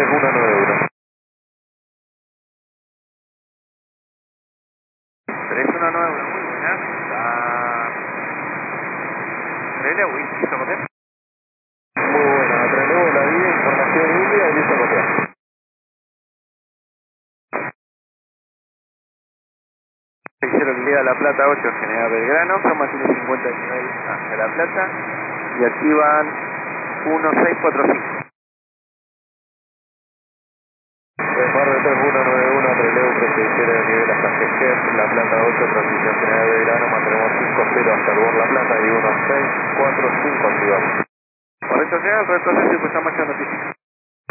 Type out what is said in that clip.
3191. 3191, muy buena. Releu, listo, copiar. Muy buena, relevo la vía, información India y listo a copiar. Hicieron que llega La Plata 8, General Belgrano, son más 50 de nivel hacia La Plata y activan 1645. Mar de 3191, relevo procedimiento de nivel hasta Gesquer, La Plata 8, transición General Belgrano, mantenemos 5-0 hasta el La Plata y 1645 activamos. Correcto, general, retroceso y pues estamos ya noticia.